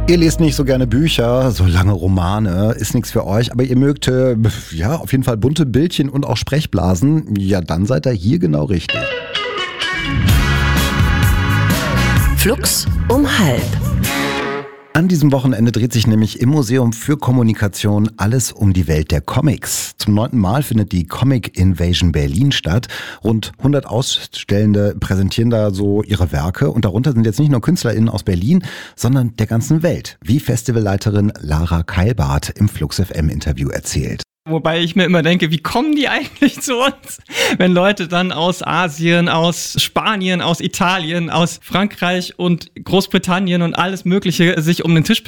Ihr lest nicht so gerne Bücher, so lange Romane, ist nichts für euch, aber ihr mögt auf jeden Fall bunte Bildchen und auch Sprechblasen. Ja, dann seid ihr hier genau richtig. Flux um 12:30. An diesem Wochenende dreht sich nämlich im Museum für Kommunikation alles um die Welt der Comics. Zum 9. Mal findet die Comic Invasion Berlin statt. Rund 100 Ausstellende präsentieren da so ihre Werke. Und darunter sind jetzt nicht nur KünstlerInnen aus Berlin, sondern der ganzen Welt. Wie Festivalleiterin Lara Keilbart im Flux FM Interview erzählt. Wobei ich mir immer denke, wie kommen die eigentlich zu uns? Wenn Leute dann aus Asien, aus Spanien, aus Italien, aus Frankreich und Großbritannien und alles Mögliche sich um den Tisch